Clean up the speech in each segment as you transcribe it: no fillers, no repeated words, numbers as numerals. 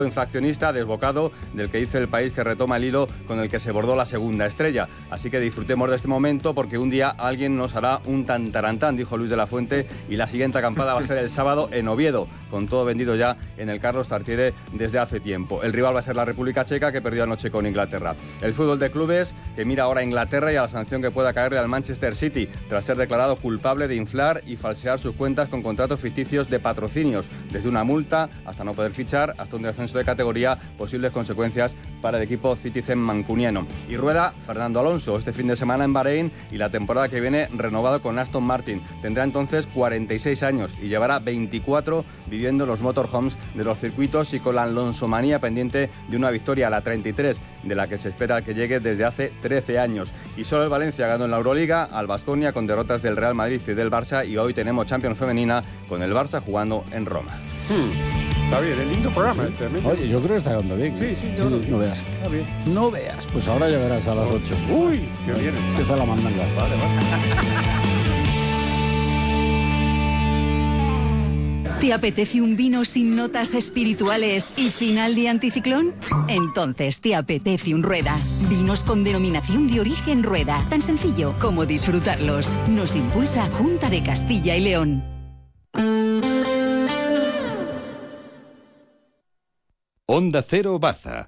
infraccionista desbocado del que dice El País que retoma el hilo con el que se bordó la segunda estrella. Así que disfrutemos de este momento porque un día alguien nos hará un tantarantán, dijo Luis de la Fuente, y la siguiente acampada va a ser el sábado en Oviedo, con todo vendido ya en el Carlos Tartiere desde hace tiempo. El rival va a ser la República Checa, que perdió anoche con Inglaterra. El fútbol de clubes, que mira ahora a Inglaterra y a la sanción que pueda caerle al Manchester City tras ser declarado culpable de inflar y falsear sus cuentas con contratos ficticios de patrocinios, desde una multa hasta no poder fichar, hasta un descenso de categoría, posibles consecuencias para el equipo Citizen mancuniano. Y rueda Fernando Alonso este fin de semana en Bahrein y la temporada que viene renovado con Aston Martin. Tendrá entonces 46 años y llevará 24 viviendo en los motorhomes de los circuitos y con la alonsomanía pendiente de una victoria, la 33, de la que se espera que llegue desde hace 13 años. Y solo el Valencia ganó en la Euroliga al Baskonia con derrotas del Real Madrid y del Barça, y hoy tenemos Champions femenina con el Barça jugando en Roma. Está bien, es lindo programa. Oye, yo creo que está dando bien. Sí, yo no veas. Está bien. No veas. Pues ahora ya verás a las 8. Uy, qué bien. Empieza la mandanga. Vale. ¿Te apetece un vino sin notas espirituales y final de anticiclón? Entonces te apetece un Rueda. Vinos con denominación de origen Rueda. Tan sencillo como disfrutarlos. Nos impulsa Junta de Castilla y León. Onda Cero Baza,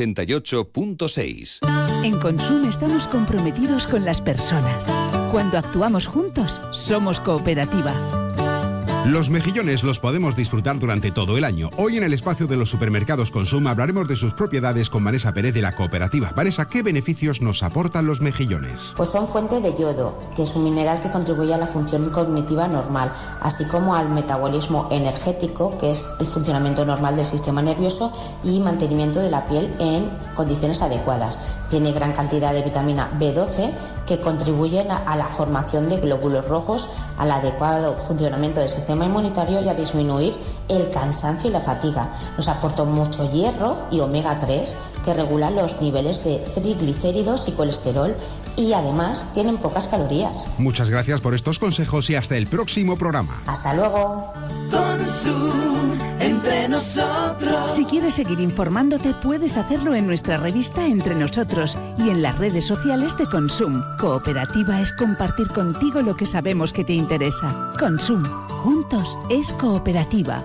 88.6. En Consum estamos comprometidos con las personas. Cuando actuamos juntos, somos cooperativa. Los mejillones los podemos disfrutar durante todo el año. Hoy en el espacio de los supermercados Consum hablaremos de sus propiedades con Vanessa Pérez de la cooperativa. Vanessa, ¿qué beneficios nos aportan los mejillones? Pues son fuente de yodo, que es un mineral que contribuye a la función cognitiva normal, así como al metabolismo energético, que es el funcionamiento normal del sistema nervioso y mantenimiento de la piel en condiciones adecuadas. Tiene gran cantidad de vitamina B12 que contribuyen a la formación de glóbulos rojos, al adecuado funcionamiento del sistema inmunitario y a disminuir el cansancio y la fatiga. Nos aporta mucho hierro y omega 3 que regulan los niveles de triglicéridos y colesterol y además tienen pocas calorías. Muchas gracias por estos consejos y hasta el próximo programa. Hasta luego. Consum, entre nosotros. Si quieres seguir informándote, puedes hacerlo en nuestra revista Entre Nosotros y en las redes sociales de Consum. Cooperativa es compartir contigo lo que sabemos que te interesa. Consum, juntos es cooperativa.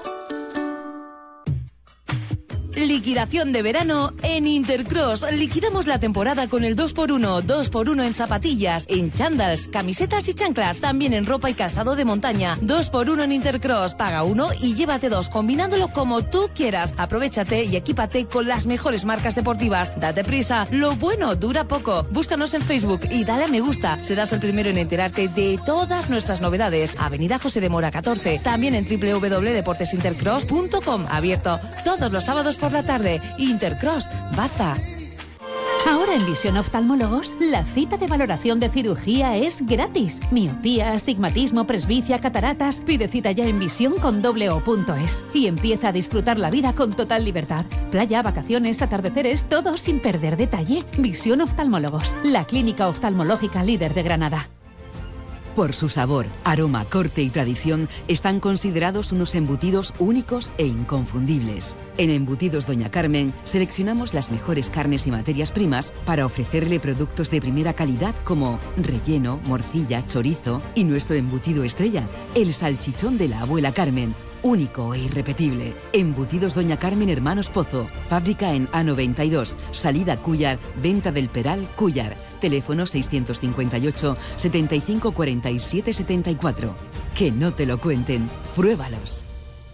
Liquidación de verano en Intercross. Liquidamos la temporada con el 2x1. 2x1 en zapatillas, en chándals, camisetas y chanclas. También en ropa y calzado de montaña. 2x1 en Intercross. Paga uno y llévate dos, combinándolo como tú quieras. Aprovéchate y equípate con las mejores marcas deportivas. Date prisa. Lo bueno dura poco. Búscanos en Facebook y dale a me gusta. Serás el primero en enterarte de todas nuestras novedades. Avenida José de Mora 14. También en www.deportesintercross.com. Abierto todos los sábados por la tarde. Intercross Baza. Ahora en Visión Oftalmólogos, la cita de valoración de cirugía es gratis. Miopía, astigmatismo, presbicia, cataratas. Pide cita ya en visión.es y empieza a disfrutar la vida con total libertad. Playa, vacaciones, atardeceres, todo sin perder detalle. Visión Oftalmólogos, la clínica oftalmológica líder de Granada. Por su sabor, aroma, corte y tradición, están considerados unos embutidos únicos e inconfundibles. En Embutidos Doña Carmen seleccionamos las mejores carnes y materias primas para ofrecerle productos de primera calidad como relleno, morcilla, chorizo y nuestro embutido estrella, el salchichón de la abuela Carmen. Único e irrepetible. Embutidos Doña Carmen Hermanos Pozo. Fábrica en A92. Salida Cúllar. Venta del Peral Cúllar. Teléfono 658 75 47 74. Que no te lo cuenten. Pruébalos.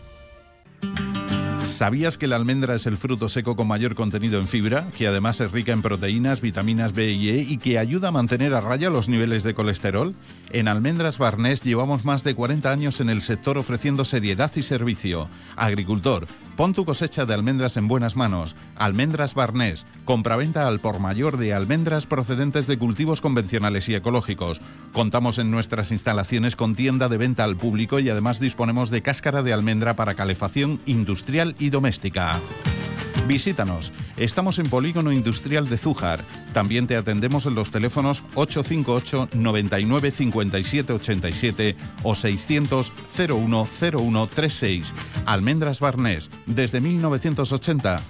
¿Sabías que la almendra es el fruto seco con mayor contenido en fibra, que además es rica en proteínas, vitaminas B y E y que ayuda a mantener a raya los niveles de colesterol? En Almendras Barnés llevamos más de 40 años en el sector ofreciendo seriedad y servicio. Agricultor, pon tu cosecha de almendras en buenas manos. Almendras Barnés, compraventa al por mayor de almendras procedentes de cultivos convencionales y ecológicos. Contamos en nuestras instalaciones con tienda de venta al público y además disponemos de cáscara de almendra para calefacción industrial y doméstica. Visítanos Estamos en Polígono Industrial de Zújar. También te atendemos en los teléfonos 858 99 57 87 o 600 01 01 36. Almendras Barnés, desde 1980,